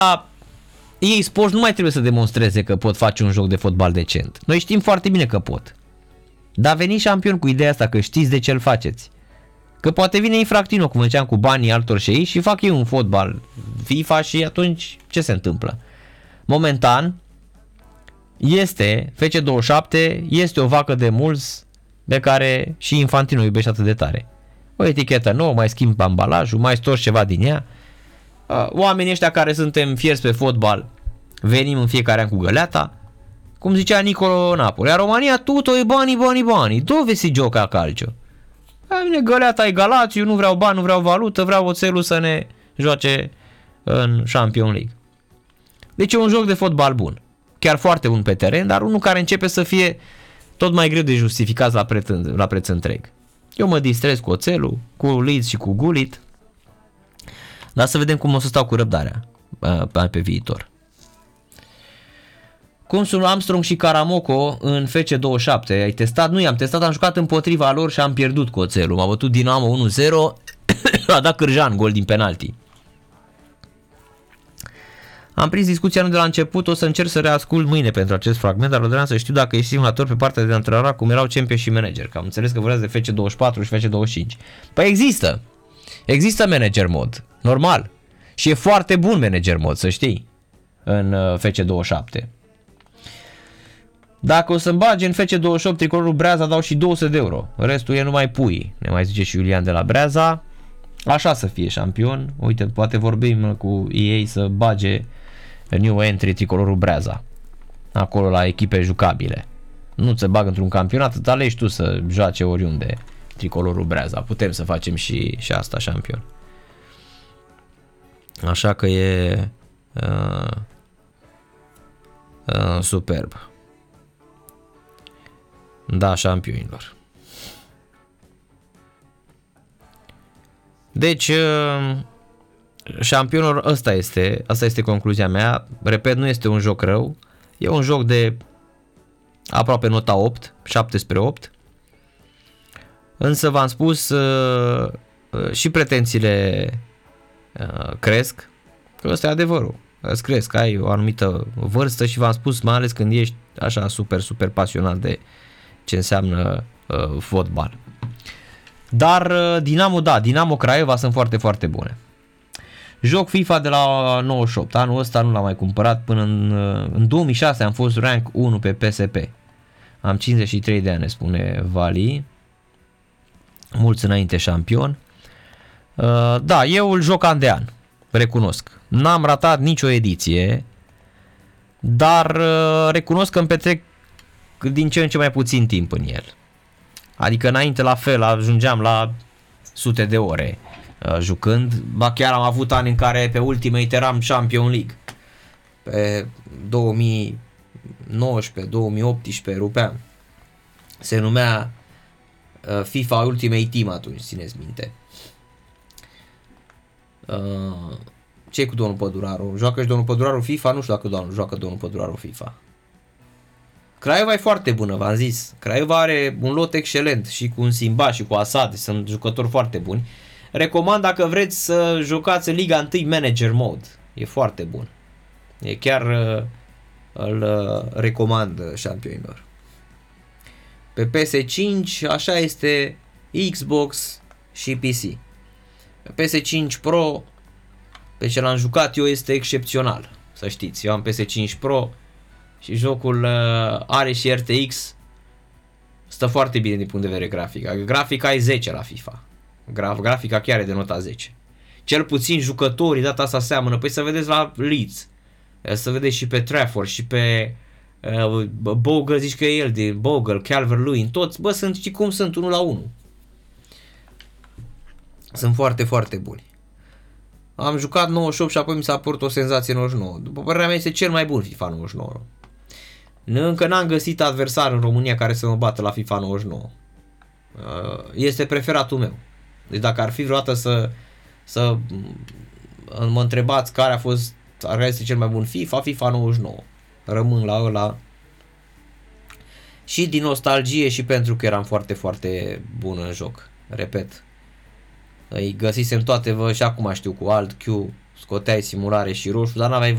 EA Sports nu mai trebuie să demonstreze că pot face un joc de fotbal decent. Noi știm foarte bine că pot. Dar veniți șampion cu ideea asta, că știți de ce îl faceți. Că poate vine Infractino, cum ziceam, cu banii altor și ei și fac ei un fotbal FIFA și atunci ce se întâmplă? Momentan FC27 este o vacă de mulți pe care și Infantino iubește atât de tare. O etichetă nouă, mai schimb ambalajul, mai storci ceva din ea. Oamenii ăștia care suntem fierți pe fotbal venim în fiecare an cu găleata. Cum zicea Nicolo Napoli, a România tutto e bani. Dove si gioca calcio? Vine găleata e Galațiu, nu vreau bani, nu vreau valută, vreau oțelul să ne joace în Champions League. Deci e un joc de fotbal bun. Chiar foarte bun pe teren, dar unul care începe să fie tot mai greu de justificat la preț întreg. Eu mă distrez cu oțelul, cu Leeds și cu Gullit, dar să vedem cum o să stau cu răbdarea pe viitor. Cum sunt Armstrong și Karamoco în FC27? Ai testat? Nu i-am testat, am jucat împotriva lor și am pierdut cu oțelul. M-a bătut Dinamo 1-0, a dat Cârjan gol din penalti. Am prins discuția nu de la început, o să încerc să reascult mâine pentru acest fragment, dar vreau să știu dacă ești simulator pe partea de antrenor, cum erau champion și manager, că am înțeles că vorbeați de FC24 și FC25. Păi există manager mod, normal, și e foarte bun manager mod, să știi, în FC27. Dacă o să-mi bagi în FC28 tricolorul Breaza, dau și 200 de euro, restul e numai pui, ne mai zice și Iulian de la Breaza. Așa să fie șampion. Uite, poate vorbim cu EA să bage new entry tricolorul Breaza acolo la echipe jucabile. Nu se bagă într-un campionat, îți alegi tu să joace oriunde tricolorul Breaza. Putem să facem și asta șampion. Așa că e superb. Da, șampionilor. Deci, șampionul asta este concluzia mea. Repet, nu este un joc rău. E un joc de aproape nota 8, 7 spre 8. Însă v-am spus, și pretențiile cresc. Că ăsta e adevărul. Îți cresc, ai o anumită vârstă și v-am spus, mai ales când ești așa super pasionat de ce înseamnă fotbal. Dar Dinamo Craiova sunt foarte bune. Joc FIFA de la 98. Anul ăsta nu l-am mai cumpărat până în 2006 am fost rank 1 pe PSP. Am 53 de ani, spune Vali. Mulți înainte șampion. Da, eu îl joc an de an. Recunosc. N-am ratat nicio ediție. Dar recunosc că îmi petrec din ce în ce mai puțin timp în el. Adică înainte la fel ajungeam la sute de ore jucând. Ba chiar am avut ani în care pe Ultimate eram Champion League. Pe 2019-2018 rupeam. Se numea FIFA Ultimate Team atunci, țineți minte. Ce cu domnul Păduraru? Joacă și domnul Păduraru FIFA? Nu știu dacă joacă domnul Păduraru FIFA. Craiova e foarte bună, v-am zis. Craiova are un lot excelent și cu un Simba și cu Asad, sunt jucători foarte buni. Recomand dacă vreți să jucați în Liga 1 Manager Mode. E foarte bun. E chiar îl recomand șampionilor. Pe PS5 așa este Xbox și PC. Pe PS5 Pro, pe ce l-am jucat eu, este excepțional. Să știți, eu am PS5 Pro și jocul are și RTX, stă foarte bine din punct de vedere grafic. Grafica e 10 la FIFA. Grafica chiar e de nota 10. Cel puțin jucătorii data asta seamănă. Păi să vedeți la Leeds, să vedeți și pe Trafford și pe Bogle, zici că e el de Bogle, Calvert-Lewin, toți, bă, sunt, știi cum sunt, 1 la 1. Sunt foarte buni. Am jucat 98 și apoi mi s-a părut o senzație 99. După părerea mea este cel mai bun FIFA 99. Încă n-am găsit adversar în România care să mă bată la FIFA 99. Este preferatul meu. Deci dacă ar fi vreodată să mă întrebați care este cel mai bun FIFA 99. Rămân la ăla. Și din nostalgie și pentru că eram foarte bun în joc. Repet. Îi găsisem toate, și acum știu, cu Alt Q scoteai simulare și roșu, dar n-aveai